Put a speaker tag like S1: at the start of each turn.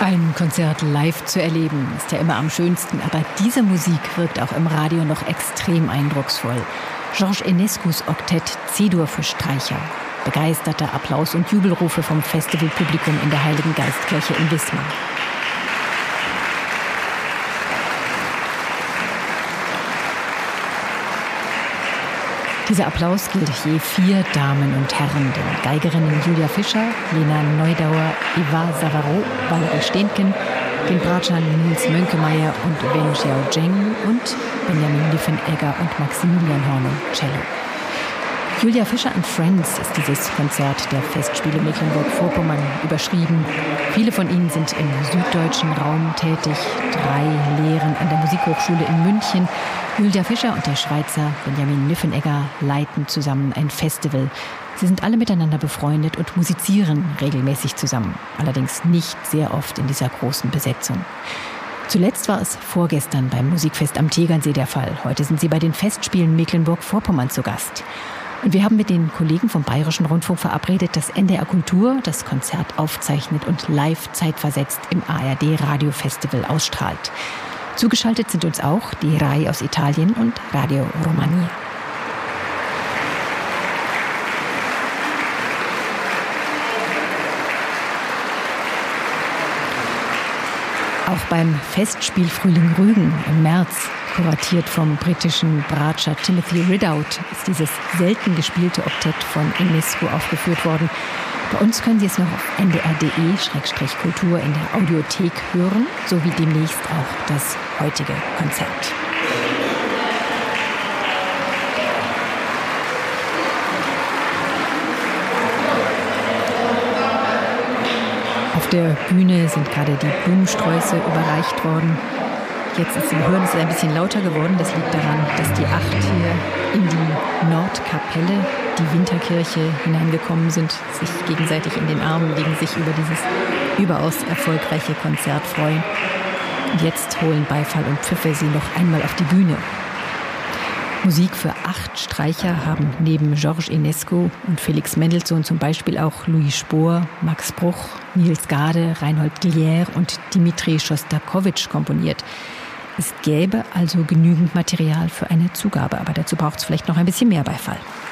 S1: Ein Konzert live zu erleben, ist ja immer am schönsten, aber diese Musik wirkt auch im Radio noch extrem eindrucksvoll. Georges Enescus Oktett C-Dur für Streicher. Begeisterter Applaus und Jubelrufe vom Festivalpublikum in der Heiligen Geistkirche in Wismar. Dieser Applaus gilt je 4 Damen und Herren, den Geigerinnen Julia Fischer, Lena Neudauer, Eva Savaro, Valerie Steenken, den Bratschern Nils Mönkemeyer und Wen Xiaozheng und Benjamin Liffenegger und Maximilian Hornung, Cello. Julia Fischer and Friends ist dieses Konzert der Festspiele Mecklenburg-Vorpommern überschrieben. Viele von ihnen sind im süddeutschen Raum tätig. 3 lehren an der Musikhochschule in München. Julia Fischer und der Schweizer Benjamin Liffenegger leiten zusammen ein Festival. Sie sind alle miteinander befreundet und musizieren regelmäßig zusammen. Allerdings nicht sehr oft in dieser großen Besetzung. Zuletzt war es vorgestern beim Musikfest am Tegernsee der Fall. Heute sind sie bei den Festspielen Mecklenburg-Vorpommern zu Gast. Und wir haben mit den Kollegen vom Bayerischen Rundfunk verabredet, dass NDR Kultur das Konzert aufzeichnet und live zeitversetzt im ARD Radiofestival ausstrahlt. Zugeschaltet sind uns auch die RAI aus Italien und Radio Romania. Auch beim Festspiel Frühling Rügen im März, kuratiert vom britischen Bratscher Timothy Ridout, ist dieses selten gespielte Oktett von Enescu aufgeführt worden. Bei uns können Sie es noch auf ndr.de/kultur in der Audiothek hören, sowie demnächst auch das heutige Konzert. Auf der Bühne sind gerade die Blumensträuße überreicht worden. Jetzt ist im Hören ein bisschen lauter geworden. Das liegt daran, dass die 8 hier in die Nordkapelle, die Winterkirche, hineingekommen sind, sich gegenseitig in den Armen liegen, sich über dieses überaus erfolgreiche Konzert freuen. Und jetzt holen Beifall und Pfiffe sie noch einmal auf die Bühne. Musik für 8 Streicher haben neben Georges Enescu und Felix Mendelssohn zum Beispiel auch Louis Spohr, Max Bruch, Niels Gade, Reinhold Glier und Dimitri Schostakowitsch komponiert. Es gäbe also genügend Material für eine Zugabe, aber dazu braucht es vielleicht noch ein bisschen mehr Beifall.